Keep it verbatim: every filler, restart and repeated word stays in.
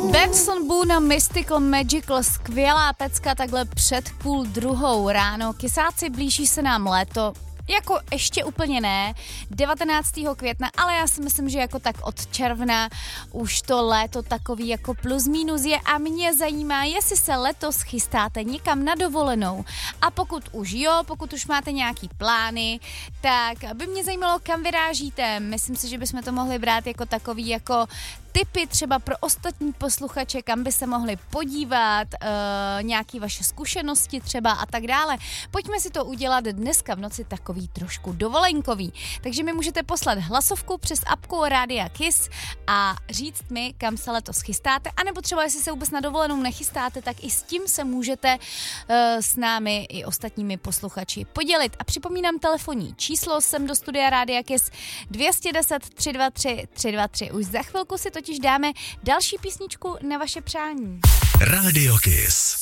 Benson Boone, Mystical Magical, skvělá pecka takhle před půl druhou ráno. Kysáci, blíží se nám léto. Jako ještě úplně ne, devatenáctého května, ale já si myslím, že jako tak od června už to léto takový jako plus minus je a mě zajímá, jestli se letos chystáte někam na dovolenou a pokud už jo, pokud už máte nějaký plány, tak by mě zajímalo, kam vyrážíte. Myslím si, že bychom to mohli brát jako takový jako tipy třeba pro ostatní posluchače, kam by se mohli podívat, uh, nějaký vaše zkušenosti třeba a tak dále. Pojďme si to udělat dneska v noci takový trošku dovolenkový. Takže mi můžete poslat hlasovku přes apku Rádia Kiss a říct mi, kam se letos chystáte, anebo třeba jestli se vůbec na dovolenou nechystáte, tak i s tím se můžete uh, s námi i ostatními posluchači podělit. A připomínám telefonní číslo sem do studia Rádia Kiss dvě deset tři dva tři tři dva tři. Už za chvilku si totiž dáme další písničku na vaše přání. Rádio Kiss.